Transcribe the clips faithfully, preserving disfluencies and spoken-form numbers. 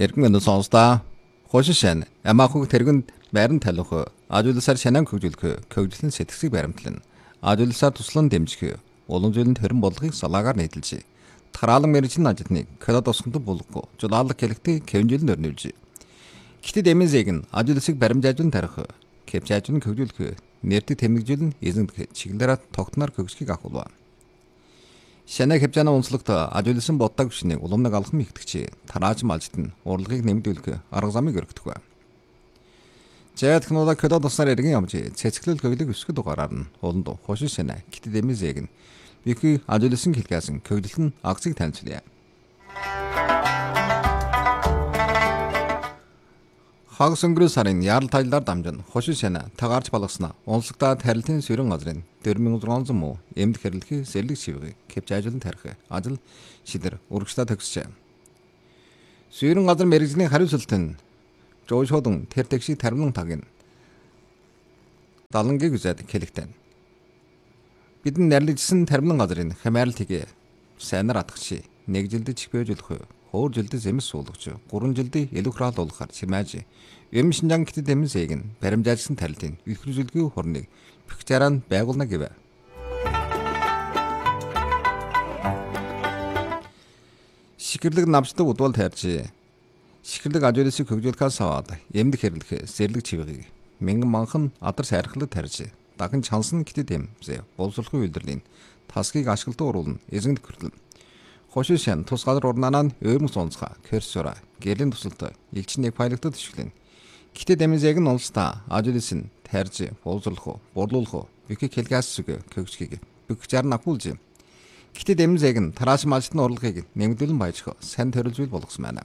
Эргэн сонсдаа хошишэн ямаахуг тэргэн байран талих ажуулсаар шанан хөгжүүлэх хөгжлөн сэтгсийг баримтлан ажуулсаар туслан дэмжих улам зүйлэнд хорин болгохыг салаагаар нийтэлж тараалан мэржин ажилтныг кодод осгонд болгох жулаалаг хэлхтэй кевнжил нөрнүүлж китэд эмэзэг нь ажуулсыг баримжаажун тарих кепчаажун хөгжүүлэх нэрдэг тэмнэгжүүлэн эзэнд чиглэлээр тогтноор хөгжихийг ахуулва. Шанаа хэмжээний онцлогт ажуулсан боддог хүчнийг уламнаг алхам ихтгэж тарааж малжид нь урлагийг нэмэгдүүлэх арга замыг өргөдөг ба. Жаад хнуудаг кодод уснаар иргэн ямж цэцгэлэл хөглөг өсгөд дугаараар нь уланд хошин шанаа китэд эмэзэг нь бихи ажуулсан хэлгээс нь хөглөл нь агцыг танилцлаа. Хагас өнгөрсөн сарын ярал тайлаар дамжин хошин шанаа тагаарч балгаснаа онцлогтаа тарилтын сөрөн газрын дөрвөн мянган зургаан муу эмд хэрлэхий сэлэг шивгий кепч ажуулан тарих ажил шидэр урагшлаа төгсжээ. Сөрөн газар мэрэгжлийн хариуцлалт нь жоошодон тэр тэгшиг тармлан тагын далангийг үзээд хэлэгтэн. Бидэн нэрлэгдсэн тармлан газрын хямаарл тгээ сайнаар атгачи нэг жилдээ чихбэжүүлэх хоор жилдээ зэмс суулгаж гурван жилдээ элүхраал болгохаар чимээж юм шинжаан китэд эмзэг нь баримжаажсан тарилтын ихрүүлгийн хорныг пикчараа байгуулна гэв. Шихэрлэг навчдаг удвал тайрч шихэрлэг ажуулсыг хөгжүүлэхээс аваад эмдэг хэрлэх сэрлэг чивгийг мянган манхан адар сайрхлаг тарьж дахин чансан китэд эмзэг боловсруулахын үйлдвэрлэлийн тасгийг ашиглалтад оруулна эзэнд хүртэл хошин шан тус газар урнаанаа нь өөрмөс онцгой керсора гэрлийн тусалт элчин нэг файлгтад төшөглөн. Китэд эмзэг нь онцтой ажуулс нь тарьж боловсруулах борлуулах бихи хэлгээс зүг хөгжихийг бигчаар нахуулж. Китэд эмзэг нь тарааш малчтны урлагийг нэмэгдүүлэн баяжих сайн төрөл зүйл болгосон байна.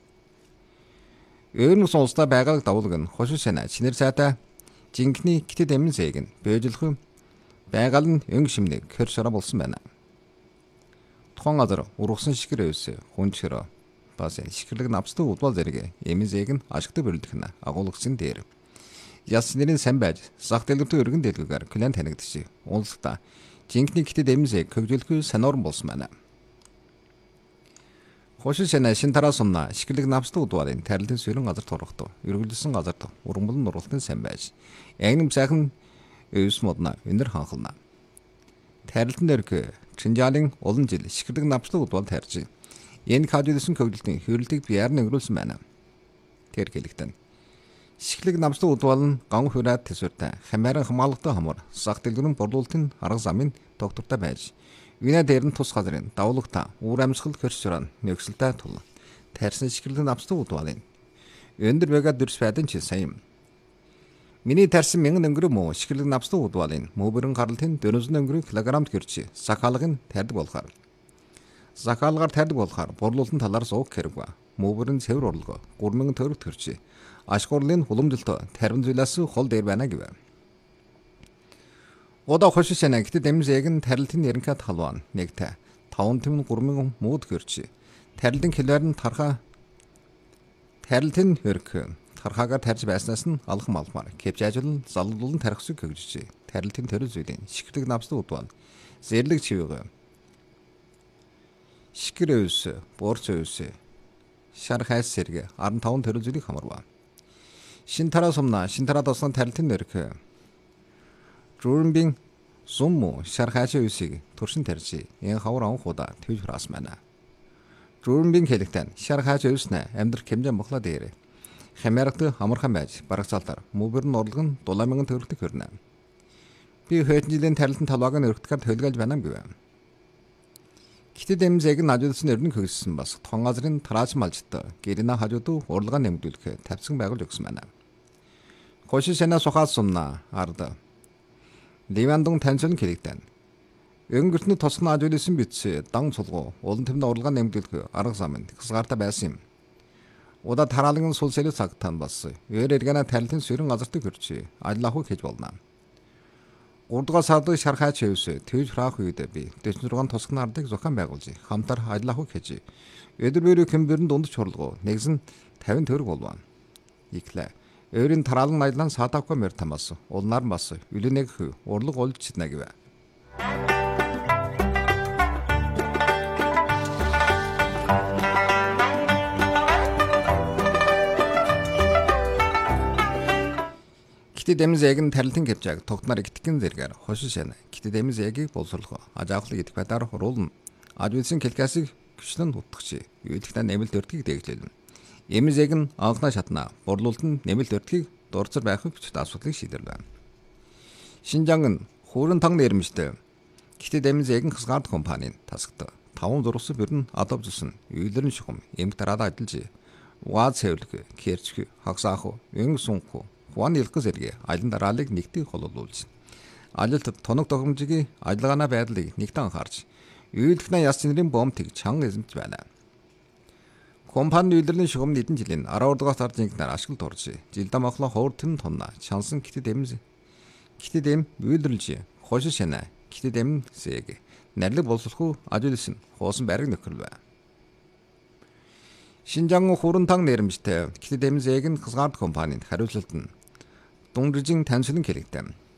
Өөрмөс онцтой байгаль давуулг нь хошин шанаа чинэр цаатай жинхний китэд эмзэг нь бэжлэх байгаль нь өнгө шимнийг керсора болсон байна. Тухайн газар ургасан шикэр өс хүнчрэ бас шикэрлэг навцдаг удвал зэрэг эмзэг нь ашигтай бөрлөх нь агуулгын дээр. Яс нэрийн сайн байж зах дэлгэртэй өргөн дэлгүүгээр клиент танигдчих. Унсгата жинхний китэд эмзэг хөгжүүлэхгүй санаурн болсон байна. Хошин шанаа шин тараа сумна шикэрлэг навцдаг удвалын тарилтын сөрөн газар тургахт өргөлсөн газарт ургамлын нургалтын сайн байж ягнам сайхан өс модна өнөр ханхална. Тарилтын дөрг Чинжаалын олон жил шихэрлэг навцдаг удвал тарьж энэ хажуулсан хөгжлөлтийн хөрөлтийг биеэр нэнгэрүүлсэн байна. Тэр хэлэгтэн. Шихэрлэг навцдаг удвал нь ган хүрээд төсвөртэй хамааран хамаалагтай хамар зах дэлгэрэн борлуулалтын арга замын доктортой байж вина дээр нь тус газрын давуулагта уур амьсгал хөрсөрөн нөхсөлтэй тул тарьсан шихэрлэг навцдаг удвалын өндөр бага дөрс байдэн чи сайн. Миний тарьсан мянган өнгөрөө муу шихэрлэг навцдаг удвалын мөбөрөн гаралтын дөрвөн өнгөрөө килограммд гэрч сахалгын тарьдаг болохоор. Сахалгаар тарьдаг болохоор борлуулалтын талаар суух хэрэг ба. Мөбөрөн цэвэр урлаг гурван мянган төгрөг төрч ашгуурлын хуламжилт тарвин зүйлээс хол дээр байна гэв. Одоо хошин шанаа китэд эмзэг нь тарилтын нэрнхэ талван нэгтэй таван түмэн гурван мянган мууд гэрч тарилтын килоор нь тарха тарилтын хөрх тархаагаар тарьж байснаас нь алхам алхмаар кепч ажил залуулан тархсыг хөгжиж тарилтын төрөл зүйлийн шихэрлэг навцдаг удвал зэрлэг чивэг шикэр өс борц өс шар хайс сэрэг арван таван төрөл зүйлийг хамарва. Шин тараа сумна шин тараа тосгон тарилтын нэрх журмбин сумму шар хайс өсийг туршин тарьж энэ хавар ан худа твж храас байна. Журмбин хэлэгтэн шар хайс өснө амьдрах хэмжээ мохлоо дээр хамаарахтай амархан байж барагцаалтаар мөбөрн орлого нь дулаан мянган төгрөгтэй хүрнэ. Би хэдэн жилийн тарилтын талбайг нь өргөдөхөөр төлгөөлж байна гэв. Китэд эмзэг нь ажуулсан өрнөг хөгжсөн бас тухайн газрын тарааж малжтай гэрнэ хажууд урлагаа нэмэгдүүлэх тавцсан байгуулж өгсөн байна. Хошин шанаа сухаас сумна ард Ливандун танцын хэлэгдэн. Өнгөртний тосгон ажуулсан битсэ дан цулгуу улан тэмдэ урлагаа нэмэгдүүлэх арга замын хязгаартай байсан юм. Удаа тараалгын сул сэлэг цагтан бас өөр эргэнэ тарилтын сөрөн газарт хөрч ажиллах хийж болно. Урдгаас сардаг шархаач хэвс твж храах үед би дэвчэн зургаан тосгон ардыг зохион байгуулж хамтар ажиллах хийж өдөр бүрийн хэмбэрэн дунд чурлгоо нэгэн тавин төгрөг болваа. Иклэ өөрийн тараалан аялан саатавка мэр тамас улнаар бас үлэнэг урлаг олж читнэ гэв. Кити Демиз яг нь тарилтын гэвчээг тогтноор итгэн зэрэгээр хошин шана. Кити Демиз ягийг боловсруулах ажаахлыг идэх байдлаар хуруулна. Ажуулсан келкасыг гүчлэн утгачи. Юудахтаа нэмэлт өртгийг дэглэлнэ. Эмиз яг нь анхнаа шатна. Борлуулалт нь нэмэлт өртгийг дурцар байхыг хүчтэй асуудлыг шийдэрлээ. Шинжаан нь хуурын тан нэрмжтэй. Кити Демиз яг нь хасгард компанийн тасагт таван зургасан бэр нь адав зүсэн. Үйлэрн шугам эмг дараад ажиллаж Уаз хэвлэг, кэрчг, хагсаах, эн сунх, хуан илхэн зэрэг алин дараалыг нэгтгэх холуулж. Ажилт тоног тохиомжийг ажиллагааны байдлыг нэгтэн анхаарч, үйлдэлхнээ яс цэнэрийн бомтыг чанга эзэмж байна. Компани үйлдвэрийн шугам нэгэн жилийн арав дугаар сард зинхнээр ашиглалт орж, жилдээ махлаа ховор тэн тонна чансан Кити Демиз. Кити Дэм үйлдвэрлэж, хошин шана Кити Демизэг нэрлэг боловсруулах ажуулсан хоосон байрыг нөхөрлөө. Шинжаан хуурын тан нэрмжтэй Кити Демизэг нь хасгард компанийн хариуцлалт нь дундижин таньшлан хэлэгдэв.